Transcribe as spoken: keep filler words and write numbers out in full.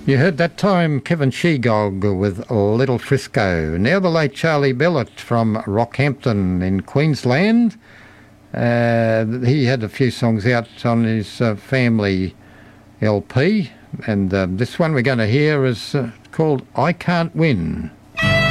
You heard that time Kevin Shegog with Little Frisco. Now the late Charlie Bellett from Rockhampton in Queensland. Uh, he had a few songs out on his uh, family L P, and uh, this one we're going to hear is uh, called I Can't Win.